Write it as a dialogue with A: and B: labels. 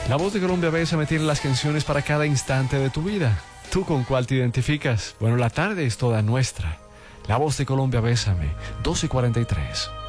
A: La Voz de Colombia Bésame tiene las canciones para cada instante de tu vida. ¿Tú con cuál te identificas? Bueno, la tarde es toda nuestra. La Voz de Colombia Bésame, 12:43.